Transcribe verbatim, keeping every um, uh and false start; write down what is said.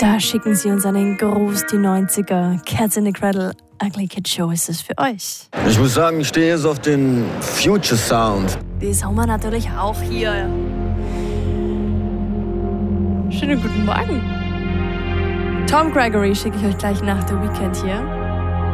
Da schicken sie uns einen Gruß, die neunziger. Cats in the Cradle, Ugly Kid Show ist es für euch. Ich muss sagen, ich stehe jetzt auf den Future Sound. Das haben wir natürlich auch hier. Schönen guten Morgen. Tom Gregory schicke ich euch gleich nach The Weekend hier.